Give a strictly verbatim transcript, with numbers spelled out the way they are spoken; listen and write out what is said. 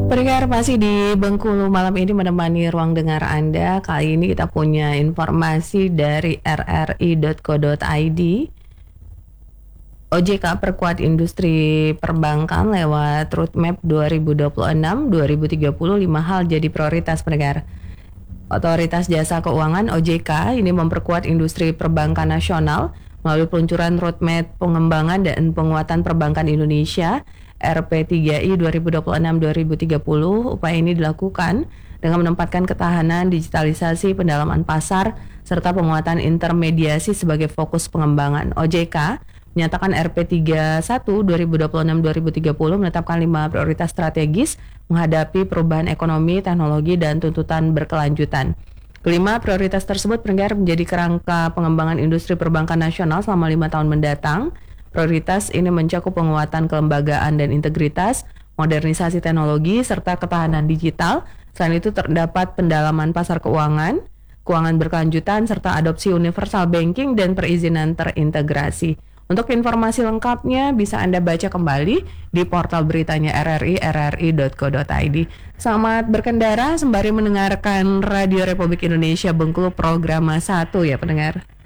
Pendengar masih di Bengkulu malam ini menemani ruang dengar Anda. Kali ini kita punya informasi dari r r i dot co dot i d. O J K perkuat industri perbankan lewat roadmap dua ribu dua puluh enam sampai dua ribu tiga puluh, lima hal jadi prioritas pendengar. Otoritas Jasa Keuangan O J K ini memperkuat industri perbankan nasional melalui peluncuran roadmap pengembangan dan penguatan perbankan Indonesia R P tiga I dua ribu dua puluh enam sampai dua ribu tiga puluh. Upaya ini dilakukan dengan menempatkan ketahanan, digitalisasi, pendalaman pasar, serta penguatan intermediasi sebagai fokus pengembangan. O J K menyatakan R P tiga puluh satu dua ribu dua puluh enam sampai dua ribu tiga puluh menetapkan lima prioritas strategis menghadapi perubahan ekonomi, teknologi, dan tuntutan berkelanjutan. Kelima prioritas tersebut pendengar menjadi kerangka pengembangan industri perbankan nasional selama lima tahun mendatang. Prioritas ini mencakup penguatan kelembagaan dan integritas, modernisasi teknologi, serta ketahanan digital. Selain itu terdapat pendalaman pasar keuangan, keuangan berkelanjutan, serta adopsi universal banking dan perizinan terintegrasi. Untuk informasi lengkapnya bisa Anda baca kembali di portal beritanya R R I, r r i dot co dot i d. Selamat berkendara sembari mendengarkan Radio Republik Indonesia Bengkulu program satu ya pendengar.